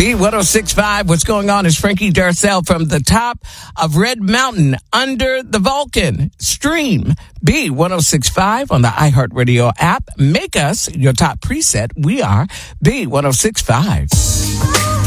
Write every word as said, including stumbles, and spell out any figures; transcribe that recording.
B one oh six point five, what's going on is Frankie Darcell from the top of Red Mountain under the Vulcan. Stream B one oh six point five on the iHeartRadio app. Make us your top preset. We are B one oh six point five.